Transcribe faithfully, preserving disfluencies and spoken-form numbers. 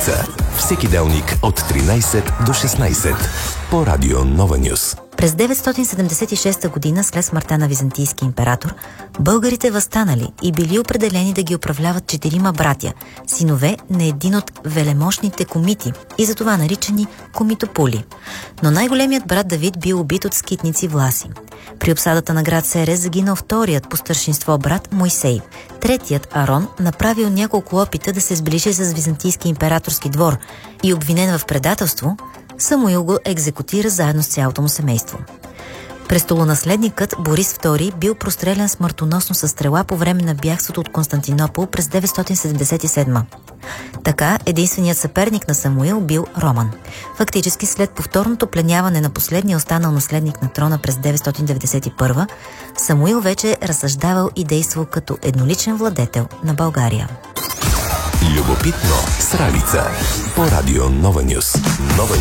Сралица. Всеки делник от тринайсет до шестнайсет по Радио Нова Нюс. През деветстотин седемдесет и шеста година, след смъртта на византийски император, българите въстанали и били определени да ги управляват четирима братя, синове на един от велемощните комити и затова наричани комитополи. Но най-големият брат Давид бил убит от скитници власи. При обсадата на град Серес загинал вторият по старшинство брат Мойсей. Третият, Арон, направил няколко опита да се сближи с византийски императорски двор и обвинен в предателство, Самуил го екзекутира заедно с цялото му семейство. Престолонаследникът Борис втори бил прострелян смъртоносно със стрела по време на бягството от Константинопол през деветстотин седемдесет и седма. Така, единственият съперник на Самуил бил Роман. Фактически, след повторното пленяване на последния останал наследник на трона през деветстотин деветдесет и първа, Самуил вече разсъждавал и действал като едноличен владетел на България. Любопитно Сралица по Радио Нова Нюс. Нова